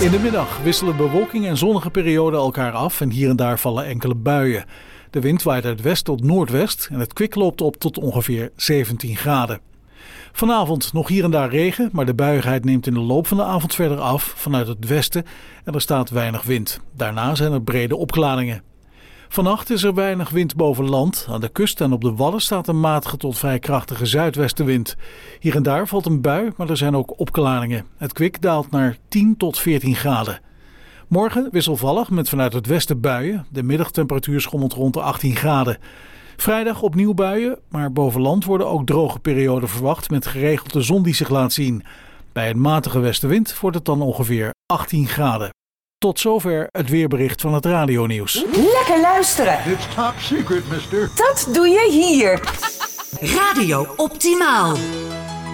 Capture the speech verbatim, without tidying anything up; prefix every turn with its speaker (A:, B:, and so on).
A: In de middag wisselen bewolking en zonnige perioden elkaar af en hier en daar vallen enkele buien. De wind waait uit west tot noordwest en het kwik loopt op tot ongeveer zeventien graden. Vanavond nog hier en daar regen, maar de buiigheid neemt in de loop van de avond verder af vanuit het westen en er staat weinig wind. Daarna zijn er brede opklaringen. Vannacht is er weinig wind boven land. Aan de kust en op de Wadden staat een matige tot vrij krachtige zuidwestenwind. Hier en daar valt een bui, maar er zijn ook opklaringen. Het kwik daalt naar tien tot veertien graden. Morgen wisselvallig met vanuit het westen buien. De middagtemperatuur schommelt rond de achttien graden. Vrijdag opnieuw buien, maar boven land worden ook droge perioden verwacht met geregeld de zon die zich laat zien. Bij een matige westenwind wordt het dan ongeveer achttien graden. Tot zover het weerbericht van het radionieuws.
B: Lekker luisteren.
C: It's top secret, mister.
B: Dat doe je hier.
D: Radio Optimaal.